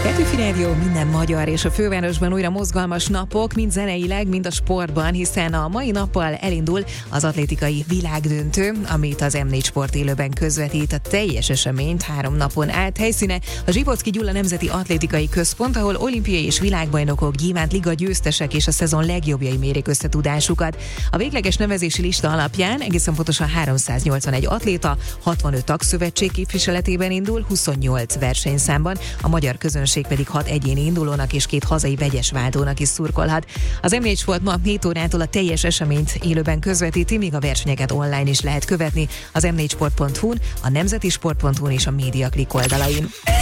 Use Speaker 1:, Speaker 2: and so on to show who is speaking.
Speaker 1: Petőfi Rádió, minden magyar, és a fővárosban újra mozgalmas napok, mind zeneileg, mind a sportban, hiszen a mai nappal elindul az atlétikai világdöntő, amit az M4 Sport élőben közvetít. A teljes eseményt 3 napon át. Helyszíne a Zsibocki Gyula Nemzeti Atlétikai Központ, ahol olimpiai és világbajnokok, Gyémánt Liga győztesek és a szezon legjobbjai mérik összetudásukat. A végleges nevezési lista alapján egészen pontosan 381 atléta, 65 tagszövetség képviseletében indul, 28 versenyszámban, a magyar közönség pedig 6 egyéni indulónak és 2 hazai vegyes váltónak is szurkolhat. Az M4 Sport ma 7 órától a teljes eseményt élőben közvetíti, míg a versenyeket online is lehet követni az m4sport.hu-n, a nemzetisport.hu-n és a Média Klik oldalain.